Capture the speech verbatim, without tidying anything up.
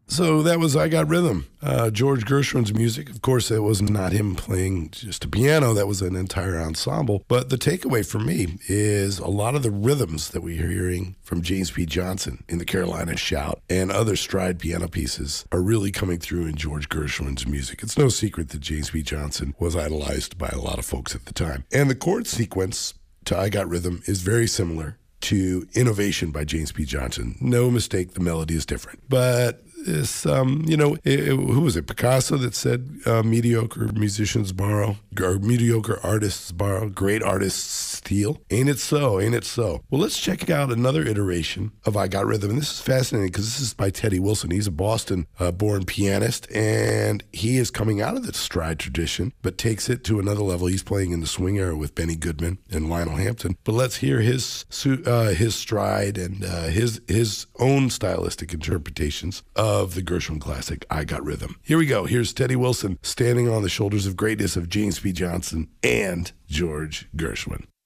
So that was I Got Rhythm, uh, George Gershwin's music. Of course, it was not him playing just a piano. That was an entire ensemble. But the takeaway for me is a lot of the rhythms that we're hearing from James P. Johnson in the Carolina Shout and other stride piano pieces are really coming through in George Gershwin's music. It's no secret that James P. Johnson was idolized by a lot of folks at the time. And the chord sequence to I Got Rhythm is very similar to Innovation by James P. Johnson. No mistake, the melody is different. But this, um, you know, it, it, who was it? Picasso that said uh, mediocre musicians borrow, or mediocre artists borrow, great artists steal. Ain't it so? Ain't it so? Well, let's check out another iteration of I Got Rhythm. And this is fascinating because this is by Teddy Wilson. He's a Boston-born uh, pianist, and he is coming out of the stride tradition, but takes it to another level. He's playing in the swing era with Benny Goodman and Lionel Hampton. But let's hear his uh, his stride and uh, his his own stylistic interpretations of the Gershwin classic, I Got Rhythm. Here we go. Here's Teddy Wilson standing on the shoulders of greatness of James P. Johnson and George Gershwin.